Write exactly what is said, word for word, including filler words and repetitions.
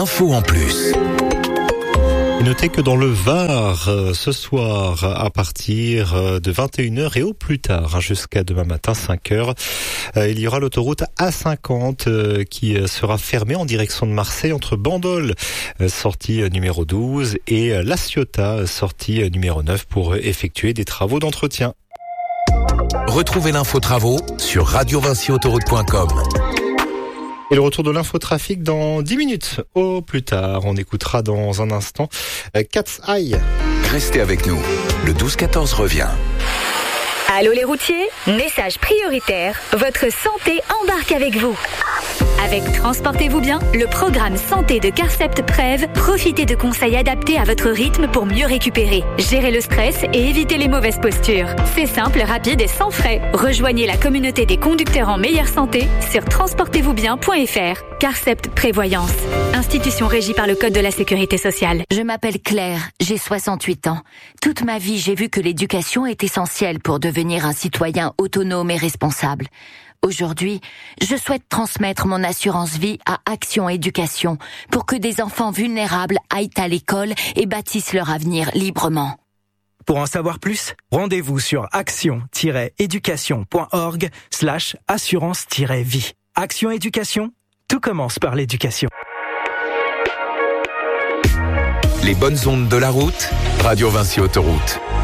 l'info en plus. Notez que dans le Var, euh, ce soir, à partir de vingt et une heures et au plus tard, hein, jusqu'à demain matin cinq heures, euh, il y aura l'autoroute A cinquante euh, qui sera fermée en direction de Marseille entre Bandol, euh, sortie numéro douze, et euh, La Ciotat, sortie numéro neuf, pour effectuer des travaux d'entretien. Retrouvez l'info travaux sur radio vinci autoroute point com. Et le retour de l'infotrafic dans dix minutes au plus tard. On écoutera dans un instant Cat's Eye. Restez avec nous, le douze quatorze revient. Allô les routiers, message prioritaire, votre santé embarque avec vous. Avec Transportez-vous bien, le programme santé de Carcept Prev, profitez de conseils adaptés à votre rythme pour mieux récupérer, gérer le stress et éviter les mauvaises postures. C'est simple, rapide et sans frais. Rejoignez la communauté des conducteurs en meilleure santé sur transportez vous bien point f r. Carcept Prévoyance, institution régie par le Code de la Sécurité sociale. Je m'appelle Claire, j'ai soixante-huit ans. Toute ma vie, j'ai vu que l'éducation est essentielle pour devenir un citoyen autonome et responsable. Aujourd'hui, je souhaite transmettre mon assurance vie à Action Éducation pour que des enfants vulnérables aillent à l'école et bâtissent leur avenir librement. Pour en savoir plus, rendez-vous sur action-éducation.org slash assurance-vie. Action Éducation, tout commence par l'éducation. Les bonnes ondes de la route, Radio Vinci Autoroute.